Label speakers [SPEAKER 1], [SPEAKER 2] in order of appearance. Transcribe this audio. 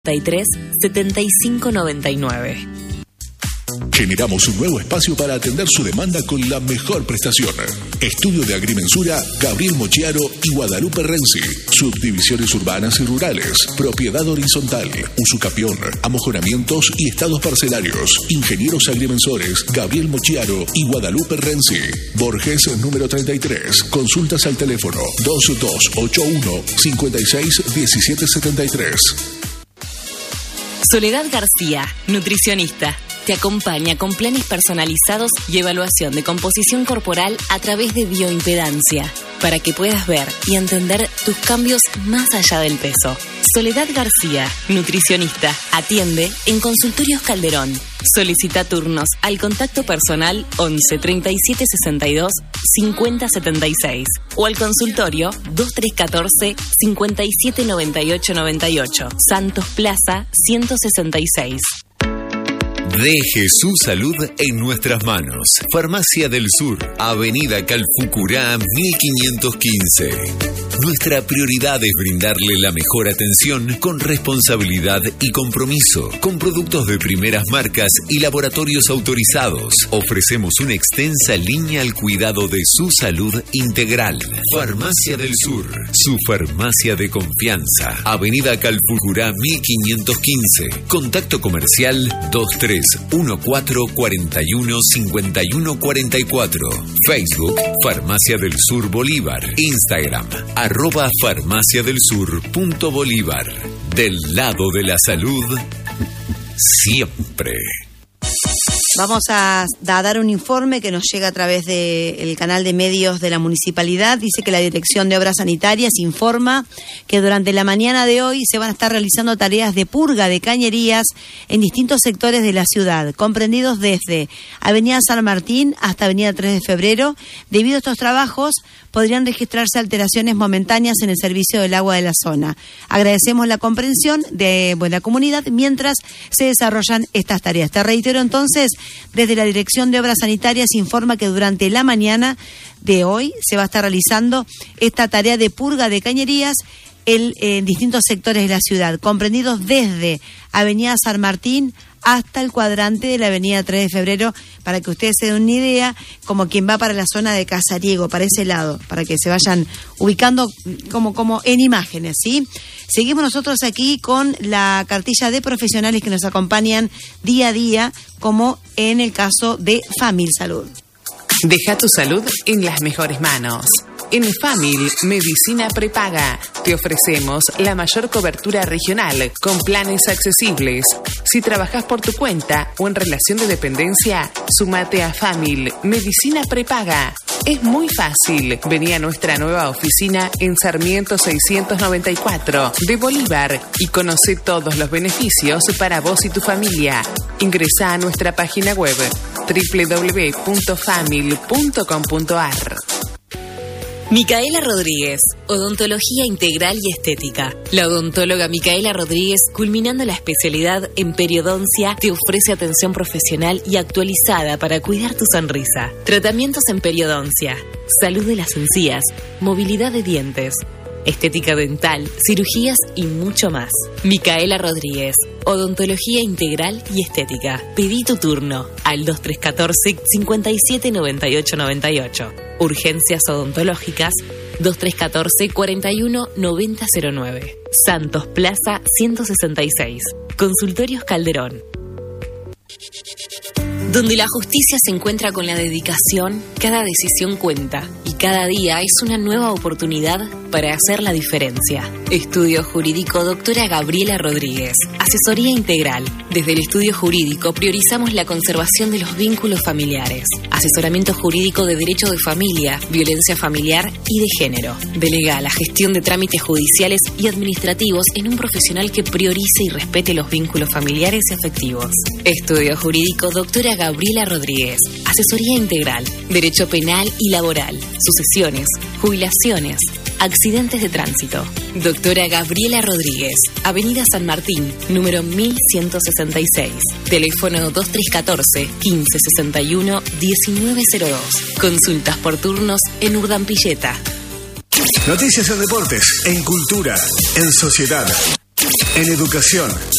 [SPEAKER 1] 7599.
[SPEAKER 2] Generamos un nuevo espacio para atender su demanda con la mejor prestación. Estudio de Agrimensura, Gabriel Mochiaro y Guadalupe Renzi. Subdivisiones urbanas y rurales, propiedad horizontal, usucapión, amojonamientos y estados parcelarios. Ingenieros agrimensores, Gabriel Mochiaro y Guadalupe Renzi. Borges número 33. Consultas al teléfono 2281 56 17 73.
[SPEAKER 1] Soledad García, nutricionista. Te acompaña con planes personalizados y evaluación de composición corporal a través de bioimpedancia, para que puedas ver y entender tus cambios más allá del peso. Soledad García, nutricionista. Atiende en Consultorios Calderón. Solicita turnos al contacto personal 11 37 62 50 76 o al consultorio 2314 57 98 98, Santos Plaza 166.
[SPEAKER 3] Deje su salud en nuestras manos. Farmacia del Sur, Avenida Calfucurá 1515. Nuestra prioridad es brindarle la mejor atención con responsabilidad y compromiso, con productos de primeras marcas y laboratorios autorizados. Ofrecemos una extensa línea al cuidado de su salud integral. Farmacia del Sur, su farmacia de confianza. Avenida Calfucurá 1515. Contacto comercial 2314415144. Facebook Farmacia del Sur Bolívar. Instagram @farmaciadelsur.bolívar. Del lado de la salud, siempre.
[SPEAKER 4] Vamos a dar un informe que nos llega a través del canal de medios de la municipalidad. Dice que la Dirección de Obras Sanitarias informa que durante la mañana de hoy se van a estar realizando tareas de purga de cañerías en distintos sectores de la ciudad, comprendidos desde Avenida San Martín hasta Avenida 3 de Febrero. Debido a estos trabajos, podrían registrarse alteraciones momentáneas en el servicio del agua de la zona. Agradecemos la comprensión de la comunidad mientras se desarrollan estas tareas. Te reitero entonces, desde la Dirección de Obras Sanitarias informa que durante la mañana de hoy se va a estar realizando esta tarea de purga de cañerías en distintos sectores de la ciudad, comprendidos desde Avenida San Martín hasta el cuadrante de la Avenida 3 de Febrero, para que ustedes se den una idea, como quien va para la zona de Casariego, para ese lado, para que se vayan ubicando como en imágenes, ¿sí? Seguimos nosotros aquí con la cartilla de profesionales que nos acompañan día a día, como en el caso de Famil Salud.
[SPEAKER 5] Deja tu salud en las mejores manos. En Famil Medicina Prepaga te ofrecemos la mayor cobertura regional con planes accesibles. Si trabajas por tu cuenta o en relación de dependencia, sumate a Famil Medicina Prepaga. Es muy fácil. Vení a nuestra nueva oficina en Sarmiento 694 de Bolívar y conoce todos los beneficios para vos y tu familia. Ingresá a nuestra página web www.famil.com.ar.
[SPEAKER 1] Micaela Rodríguez, odontología integral y estética. La odontóloga Micaela Rodríguez, culminando la especialidad en periodoncia, te ofrece atención profesional y actualizada para cuidar tu sonrisa. Tratamientos en periodoncia, salud de las encías, movilidad de dientes, estética dental, cirugías y mucho más. Micaela Rodríguez, odontología integral y estética. Pedí tu turno al 2314 57 98 98. Urgencias odontológicas 2314 41 90 09. Santos Plaza 166. Consultorios Calderón. Donde la justicia se encuentra con la dedicación, cada decisión cuenta y cada día es una nueva oportunidad para hacer la diferencia. Estudio Jurídico Doctora Gabriela Rodríguez. Asesoría integral. Desde el estudio jurídico priorizamos la conservación de los vínculos familiares. Asesoramiento jurídico de derecho de familia, violencia familiar y de género. Delega la gestión de trámites judiciales y administrativos en un profesional que priorice y respete los vínculos familiares y afectivos. Estudio Jurídico Doctora Gabriela Rodríguez. Asesoría integral, derecho penal y laboral, sucesiones, jubilaciones, accidentes de tránsito. Doctora Gabriela Rodríguez, Avenida San Martín, número 1166. Teléfono 2314 1561 1902. Consultas por turnos en Urdampilleta.
[SPEAKER 6] Noticias en deportes, en cultura, en sociedad. En educación,